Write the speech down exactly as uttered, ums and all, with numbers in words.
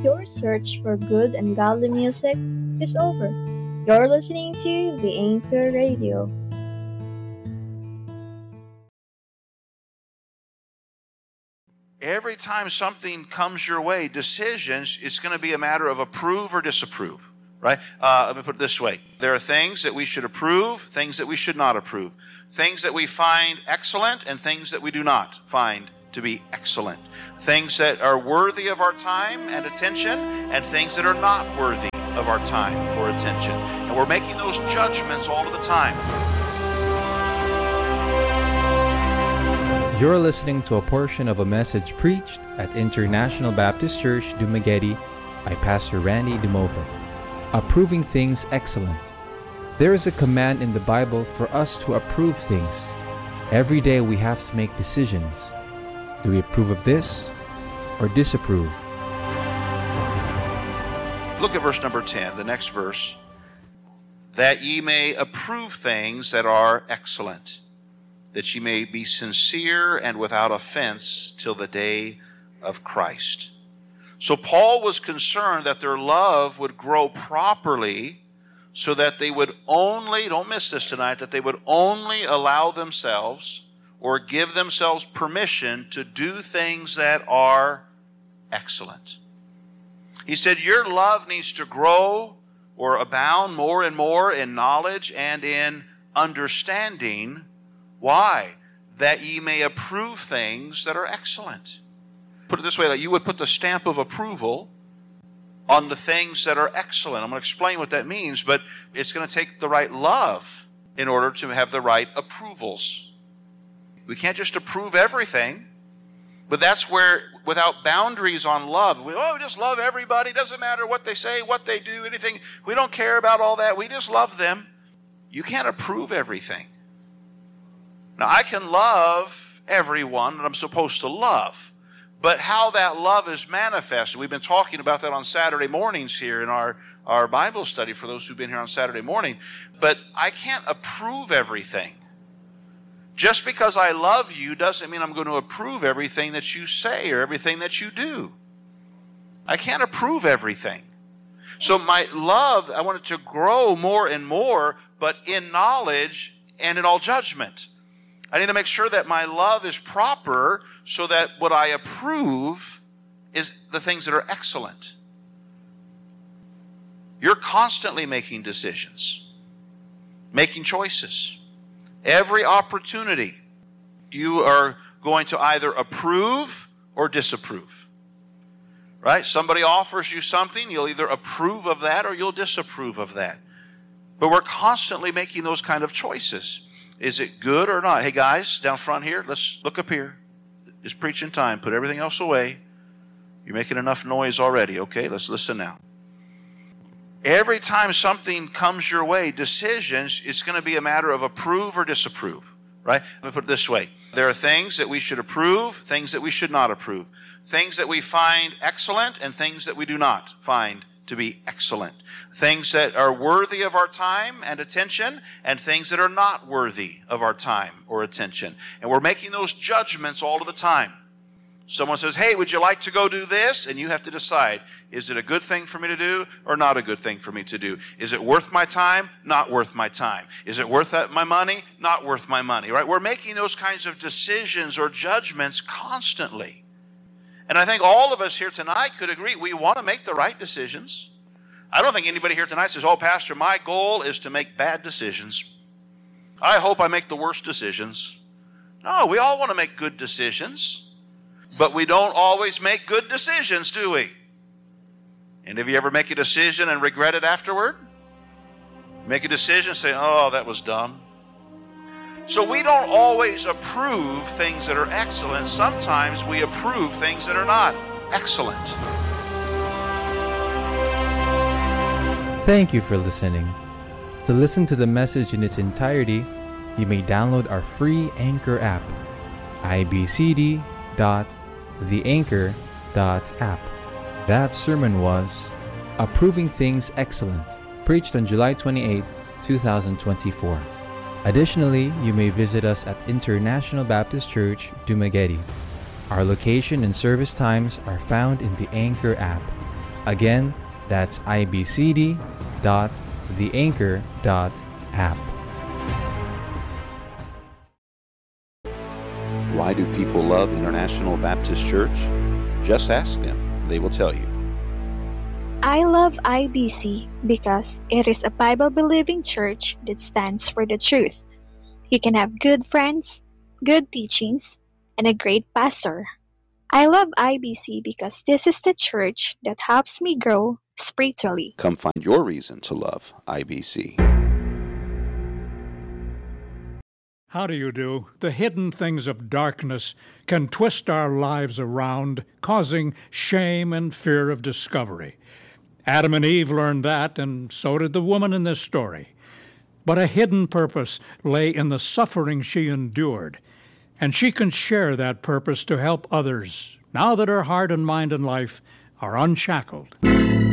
your search for good and godly music is over. You're listening to the Anchor Radio. Every time something comes your way, decisions, it's going to be a matter of approve or disapprove, right? Uh, let me put it this way. There are things that we should approve, things that we should not approve, things that we find excellent and things that we do not find to be excellent, things that are worthy of our time and attention and things that are not worthy of our time or attention. And we're making those judgments all of the time. You're listening to a portion of a message preached at International Baptist Church, Dumaguete by Pastor Randy DeMova. Approving things excellent. There is a command in the Bible for us to approve things. Every day we have to make decisions. Do we approve of this or disapprove? Look at verse number ten, the next verse. That ye may approve things that are excellent, that ye may be sincere and without offense till the day of Christ. So Paul was concerned that their love would grow properly so that they would only, don't miss this tonight, that they would only allow themselves or give themselves permission to do things that are excellent. He said, your love needs to grow or abound more and more in knowledge and in understanding. Why? That ye may approve things that are excellent. Put it this way, that you would put the stamp of approval on the things that are excellent. I'm going to explain what that means, but it's going to take the right love in order to have the right approvals. We can't just approve everything, but that's where, without boundaries on love, we, oh, we just love everybody. Doesn't matter what they say, what they do, anything. We don't care about all that. We just love them. You can't approve everything. Now, I can love everyone that I'm supposed to love, but how that love is manifested, we've been talking about that on Saturday mornings here in our, our Bible study for those who've been here on Saturday morning, but I can't approve everything. Just because I love you doesn't mean I'm going to approve everything that you say or everything that you do. I can't approve everything. So my love, I want it to grow more and more, but in knowledge and in all judgment. I need to make sure that my love is proper so that what I approve is the things that are excellent. You're constantly making decisions, making choices. Every opportunity, you are going to either approve or disapprove. Right? Somebody offers you something, you'll either approve of that or you'll disapprove of that. But we're constantly making those kind of choices. Is it good or not? Hey guys, down front here, let's look up here. It's preaching time. Put everything else away. You're making enough noise already. Okay, let's listen now. Every time something comes your way, decisions, it's going to be a matter of approve or disapprove, right? Let me put it this way. There are things that we should approve, things that we should not approve, things that we find excellent and things that we do not find to be excellent, things that are worthy of our time and attention and things that are not worthy of our time or attention. And we're making those judgments all of the time. Someone says, hey, would you like to go do this? And you have to decide, is it a good thing for me to do or not a good thing for me to do? Is it worth my time? Not worth my time. Is it worth my money? Not worth my money, right? We're making those kinds of decisions or judgments constantly. And I think all of us here tonight could agree we want to make the right decisions. I don't think anybody here tonight says, oh, Pastor, my goal is to make bad decisions. I hope I make the worst decisions. No, we all want to make good decisions. But we don't always make good decisions, do we? And have you ever make a decision and regret it afterward? Make a decision and say, oh, that was dumb. So we don't always approve things that are excellent. Sometimes we approve things that are not excellent. Thank you for listening. To listen to the message in its entirety, you may download our free Anchor app, I B C D dot the anchor dot app. That sermon was Approving Things Excellent, preached on July twenty-eighth, twenty twenty-four. Additionally, you may visit us at International Baptist Church, Dumaguete. Our location and service times are found in the Anchor app. Again, that's I B C D dot the anchor dot app. Why do people love International Baptist Church? Just ask them. They will tell you. I love I B C because it is a Bible-believing church that stands for the truth. You can have good friends, good teachings, and a great pastor. I love I B C because this is the church that helps me grow spiritually. Come find your reason to love I B C. How do you do? The hidden things of darkness can twist our lives around, causing shame and fear of discovery. Adam and Eve learned that, and so did the woman in this story. But a hidden purpose lay in the suffering she endured, and she can share that purpose to help others, now that her heart and mind and life are unshackled.